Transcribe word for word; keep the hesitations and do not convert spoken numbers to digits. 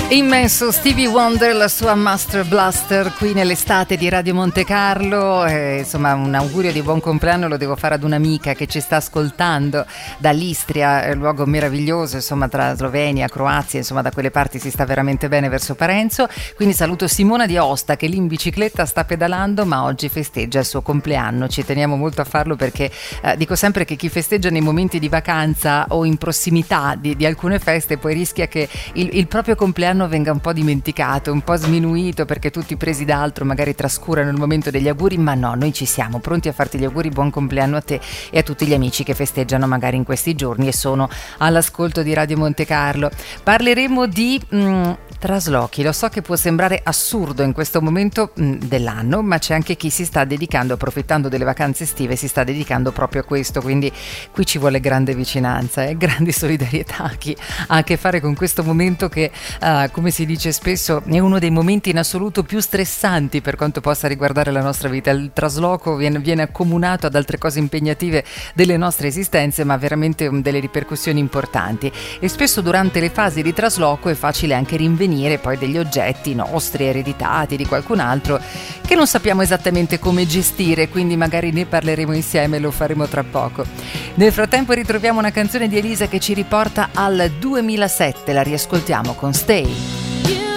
Immenso Stevie Wonder, la sua Master Blaster qui nell'estate di Radio Monte Carlo. Eh, insomma, un augurio di buon compleanno lo devo fare ad un'amica che ci sta ascoltando dall'Istria, eh, luogo meraviglioso, insomma, tra Slovenia, Croazia, insomma, da quelle parti si sta veramente bene verso Parenzo. Quindi saluto Simona di Aosta che lì in bicicletta sta pedalando, ma oggi festeggia il suo compleanno. Ci teniamo molto a farlo perché eh, dico sempre che chi festeggia nei momenti di vacanza o in prossimità di, di alcune feste poi rischia che il, il proprio compleanno venga un po' dimenticato, un po' sminuito, perché tutti presi da altro magari trascurano il momento degli auguri, ma no, noi ci siamo pronti a farti gli auguri, buon compleanno a te e a tutti gli amici che festeggiano magari in questi giorni e sono all'ascolto di Radio Monte Carlo. Parleremo di mh, traslochi. Lo so che può sembrare assurdo in questo momento mh, dell'anno, ma c'è anche chi si sta dedicando, approfittando delle vacanze estive, si sta dedicando proprio a questo, quindi qui ci vuole grande vicinanza e eh? grande solidarietà a chi ha a che fare con questo momento che uh, come si dice spesso è uno dei momenti in assoluto più stressanti per quanto possa riguardare la nostra vita. Il trasloco viene, viene accomunato ad altre cose impegnative delle nostre esistenze, ma veramente um, delle ripercussioni importanti, e spesso durante le fasi di trasloco è facile anche rinvenire poi degli oggetti nostri, ereditati, di qualcun altro, che non sappiamo esattamente come gestire, quindi magari ne parleremo insieme, lo faremo tra poco. Nel frattempo ritroviamo una canzone di Elisa che ci riporta al duemilasette, la riascoltiamo con Stay.